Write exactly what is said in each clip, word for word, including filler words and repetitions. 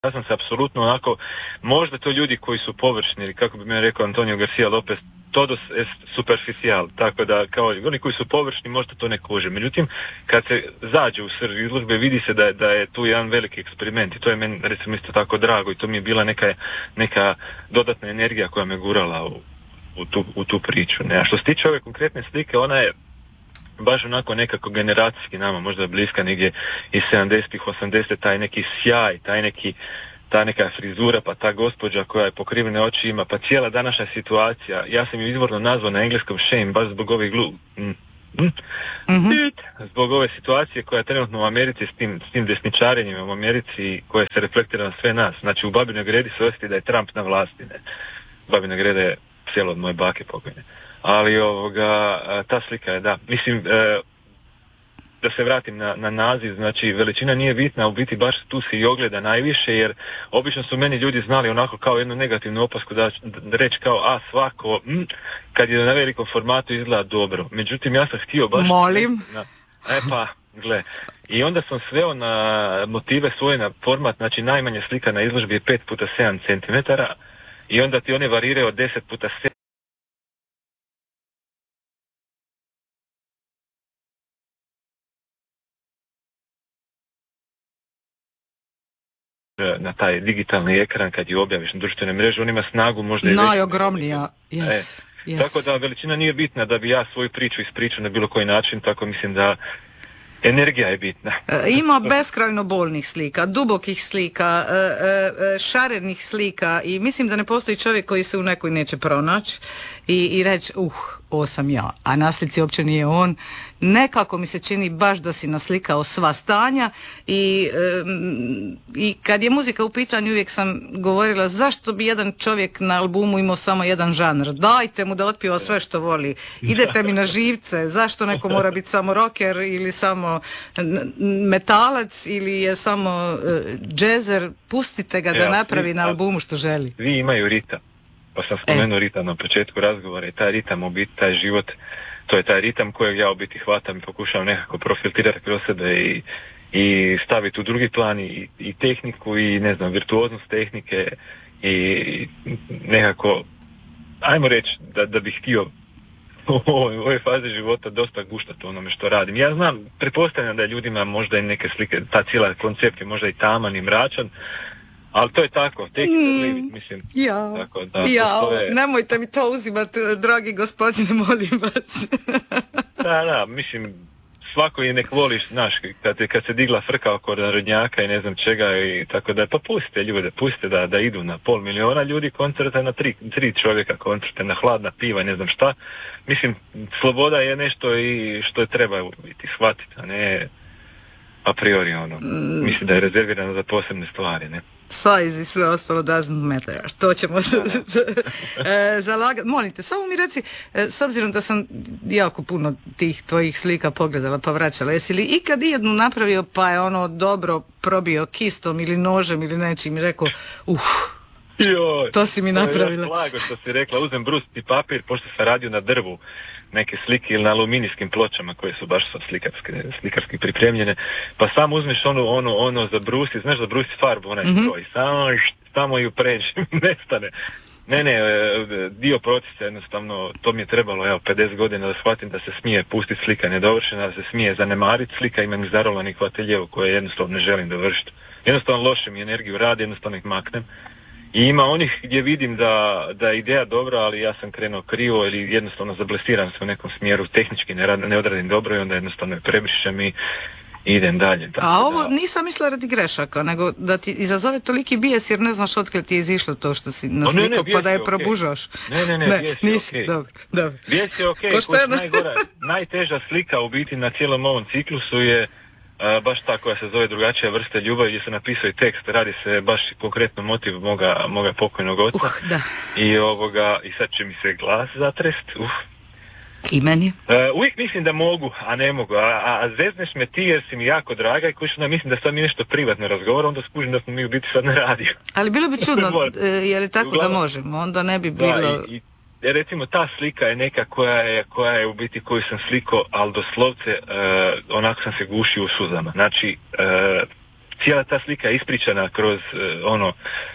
Ja sam se apsolutno onako, možda to ljudi koji su površni, ili kako bi mi rekao Antonio Garcia Lopez, todos es superficial, tako da kao oni koji su površni možda to ne kuže. Međutim, kad se zađe u srž izložbe, vidi se da, da je tu jedan veliki eksperiment i to je meni recimo isto tako drago i to mi je bila neka, neka dodatna energija koja me gurala u, u, tu, u tu priču. Ne? A što se tiče ove konkretne slike, ona je baš onako nekako generacijski nama možda bliska negdje iz sedamdesetih, osamdesetih, taj neki sjaj, taj neki, ta neka frizura, pa ta gospođa koja je pokrivene oči ima, pa cijela današnja situacija, ja sam ju izvorno nazvao na engleskom shame, baš zbog ovih glu... Mm. Mm. Mm-hmm. Zbog ove situacije koja je trenutno u Americi s tim, s tim desničarenjima u Americi koje se reflektira na sve nas. Znači u Babinoj Gredi se osjeti da je Trump na vlasti. Ne? Babina Greda je selo od moje bake pokojne. Ali ovoga, ta slika je, da, mislim, e, da se vratim na, na naziv, znači veličina nije bitna, u biti baš tu se i ogleda najviše, jer obično su meni ljudi znali onako kao jednu negativnu opasku da, da reći kao, a svako, mm, kad je na velikom formatu izgleda dobro. Međutim, ja sam htio baš... Molim? Na, e pa, gle. I onda sam sveo na motive svoje na format, znači najmanja slika na izložbi je pet puta sedam centimetara i onda ti one variraju od deset puta sedam na taj digitalni ekran kad ju objaviš na društvene mreže, on ima snagu možda i najogromnija, yes, e, yes. Tako da veličina nije bitna da bi ja svoju priču ispričao na bilo koji način, tako mislim da energija je bitna. E, ima beskrajno bolnih slika, dubokih slika, e, e, šarenih slika i mislim da ne postoji čovjek koji se u nekoj neće pronaći i, i reći, uh, ovo sam ja, a na slici uopće nije on. Nekako mi se čini baš da si naslikao sva stanja i, e, i kad je muzika u pitanju uvijek sam govorila zašto bi jedan čovjek na albumu imao samo jedan žanr. Dajte mu da otpiva sve što voli. Idete mi na živce. Zašto neko mora biti samo rocker ili samo metalac ili je samo uh, džezer. Pustite ga da napravi na albumu što želi. Vi imaju ritam. Pa sam spomenuo e. ritam na početku razgovora i taj ritam u biti, taj život, to je taj ritam kojeg ja u biti hvatam i pokušavam nekako profiltirati kroz sebe i, i staviti u drugi plan i, i tehniku i ne znam, virtuoznost tehnike i nekako, ajmo reći da, da bih htio u ovoj, ovoj fazi života dosta guštati onome što radim. Ja znam, pretpostavljam da je ljudima možda i neke slike, ta cijela koncept je možda i taman i mračan, ali to je tako, tek mm, mislim. Ja, tako da, ja, postoje... nemojte mi to uzimati, dragi gospodine, molim vas. Da, da, mislim, svako je nek voliš, znaš, kad, kad se digla frka oko narodnjaka i ne znam čega i tako da, pa pustite ljude, pustite da, da idu na pol miliona ljudi koncerta, na tri, tri čovjeka koncerte, na hladna piva i ne znam šta. Mislim, sloboda je nešto i što je treba biti shvatiti, a ne a priori ono. Mm. Mislim da je rezervirano za posebne stvari, ne? Size i sve ostalo doesn't matter. To ćemo se e, zalagati. Molim te, samo mi reci, e, s obzirom da sam jako puno tih tvojih slika pogledala pa vraćala, jesi li ikad jednu napravio pa je ono dobro probio kistom ili nožem ili nečim i rekao, uh, Joj, to si mi napravila. To je blago što si rekla, uzem brusti papir, pošto sam radio na drvu neke slike ili na aluminijskim pločama koje su baš slikarske, slikarski pripremljene, pa samo uzmeš ono, ono, ono za brusi, znaš za brusi farbu, onaj mm-hmm. stroj, samo, samo ju pređi, nestane. Ne, ne, dio procesa jednostavno, to mi je trebalo, evo, pedeset godina da shvatim da se smije pustiti slika nedovršena, da se smije zanemariti slika, imam izdarovanih ateljevu koje jednostavno ne želim dovršiti. Jednostavno loše mi energiju radi, jednostavno ih maknem. I ima onih gdje vidim da, da je ideja dobra, ali ja sam krenuo krivo ili jednostavno zablesiram se u nekom smjeru, tehnički ne, rad, ne odradim dobro i onda jednostavno je prebrišem i idem dalje. A ovo da... nisam mislila radi grešaka, nego da ti izazove toliki bijes jer ne znaš otkle ti je izišlo to što si naslikao pa da je okay. probužaš. Ne, ne, ne, ne bijes je okej. Okay. Dobro, dobro. Bijes je okej, okay. najgora, najteža slika u biti na cijelom ovom ciklusu je Uh, baš ta koja se zove Drugačija vrsta ljubavi, gdje sam napisao i tekst, radi se baš konkretno motiv moga, moga pokojnog oca. Uh, da. I ovoga, i sad će mi se glas zatrest. Uh. I meni? Uh, uvijek mislim da mogu, a ne mogu. A, a, a zezneš me ti jer si mi jako draga i kući da mislim da sad mi nešto privatno razgovara, onda skužim da smo mi u biti sad na radiju. Ali bilo bi čudno, je li tako Uglavnom, da možemo? Onda ne bi bilo... Da, i, i, recimo ta slika je neka koja je, koja je u biti koju sam slikao, ali doslovce uh, onako sam se gušio u suzama. Znači, uh, cijela ta slika je ispričana kroz uh, ono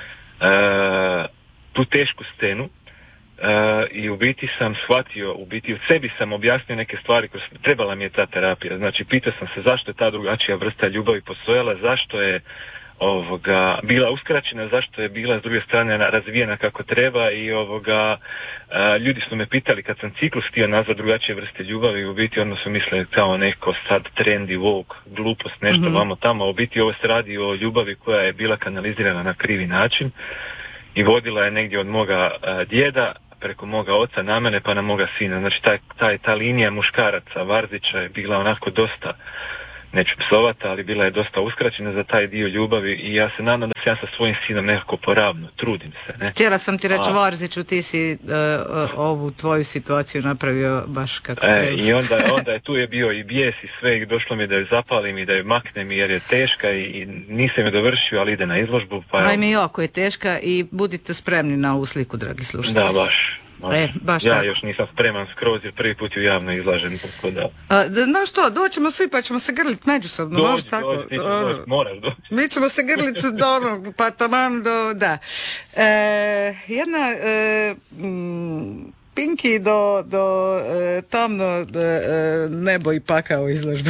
uh, tu tešku scenu. Uh, i u biti sam shvatio, u biti u sebi sam objasnio neke stvari koje trebala mi je ta terapija. Znači pitao sam se zašto je ta drugačija vrsta ljubavi postojala, zašto je ovoga bila uskraćena, zašto je bila s druge strane razvijena kako treba i ovoga uh, ljudi su me pitali kad sam ciklus htio nazvat drugačije vrste ljubavi, u biti ono su mislili kao neko sad trendy, woke, glupost, nešto mm-hmm. vamo tamo, u biti ovo se radi o ljubavi koja je bila kanalizirana na krivi način i vodila je negdje od moga uh, djeda preko moga oca na mene pa na moga sina. Znači taj, taj, ta linija muškaraca Varzića je bila onako dosta, neću psovati, ali bila je dosta uskraćena za taj dio ljubavi i ja se nadam da se ja sa svojim sinom nekako poravno, trudim se. Ne? Htjela sam ti reći, Varziću, ti si uh, uh, ovu tvoju situaciju napravio baš kako e, treba. I onda, onda je tu je bio i bijes i sve i došlo mi da je zapalim i da je maknem jer je teška i, i nisam je dovršio, ali ide na izložbu. Pa ajme, jako je teška i budite spremni na ovu sliku, dragi slušatelji. Da, baš. E, baš ja tako. Još nisam spreman skroz jer prvi put ju javno izlažem. Tako da. A, no što, doćemo svi pa ćemo se grliti međusobno. Dođi, možeš tako? dođi, ti ćeš doći, moraš doći. Mi ćemo se grliti do onog, pa taman do, da. E, jedna e, m, Pinki do, do e, tamno do, e, nebo i pakao izložba.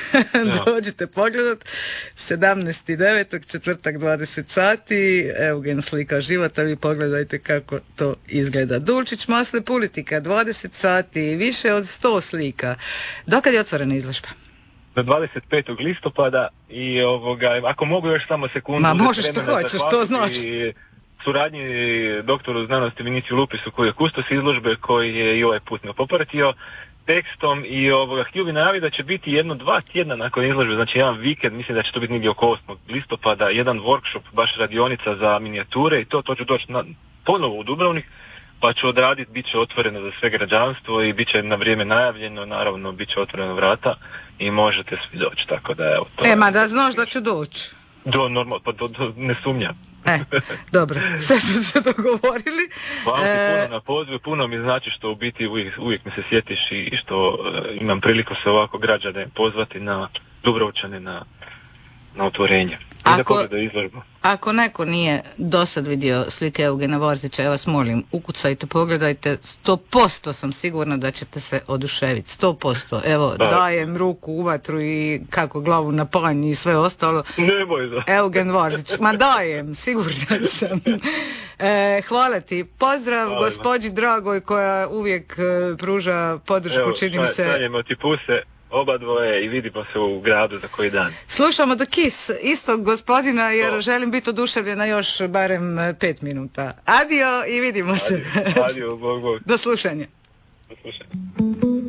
Dođite pogledat. sedamnaesti devetog četvrtak dvadeset sati. Eugen slika života. Vi pogledajte kako to izgleda. Dulčić masle politika. dvadeset sati. Više od sto slika. Dokad je otvorena izložba? Do dvadeset petog listopada i ovoga, ako mogu još samo sekundu. Ma možeš što hoćeš, to znači. Suradnji doktoru znanosti Viniciju Lupisu koji je kustos izložbe, koji je i ovaj put me popratio tekstom i ovoga, htio bi najaviti da će biti jedno dva tjedna nakon izložbe, znači jedan vikend, mislim da će to biti negdje oko osmog listopada, jedan workshop, baš radionica za minijature i to, to ću doći na, ponovo u Dubrovnik, pa ću odraditi, bit će otvoreno za sve građanstvo i bit će na vrijeme najavljeno, naravno bit će otvoreno vrata i možete svi doći, tako da evo to. E, ma da znaš da ću doći. Do, normalno, pa do, do, ne sumnjam. E, dobro, sve smo se dogovorili. Hvala ti e... puno na pozivu, puno mi znači što u biti uvijek, uvijek mi se sjetiš i što uh, imam priliku se ovako građane pozvati na Dubrovčane, na, na otvorenje. I ako, da izložbu. Ako neko nije do sad vidio slike Eugena Varzića, ja vas molim, ukucajte, pogledajte, sto posto sam sigurna da ćete se oduševiti, sto posto. Evo, da. Dajem ruku u vatru i kako glavu na panj i sve ostalo. Nemoj da. Eugen Varzić, ma dajem, sigurna sam. E, hvala ti. Pozdrav hvala gospođi dragoj koja uvijek e, pruža podršku, evo, čini mi se. Šaljemo ti puse. Oba dvoje i vidimo se u gradu za koji dan. Slušamo The Kiss istog gospodina jer oh. želim biti oduševljena još barem pet minuta. Adio i vidimo adio, se. Adio, bog, bog. Do slušanja. Do slušanja.